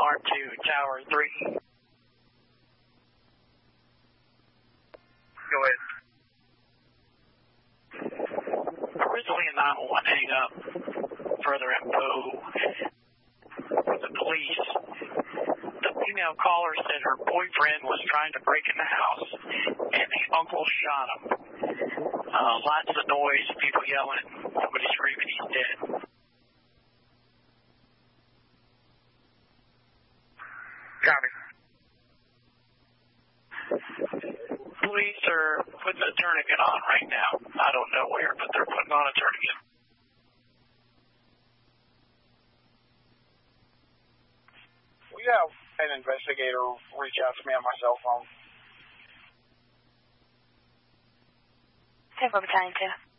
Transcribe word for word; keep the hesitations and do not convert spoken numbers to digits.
R two, Tower three. Go ahead. Originally a nine one one hang up. Further info with the police. The female caller said her boyfriend was trying to break in the house and the uncle shot him. Uh, lots of noise, people yelling, somebody screaming he's dead. Copy. Police are putting a tourniquet on right now. I don't know where, but they're putting on a tourniquet. We have an investigator reach out to me on my cell phone. ten four battalion two.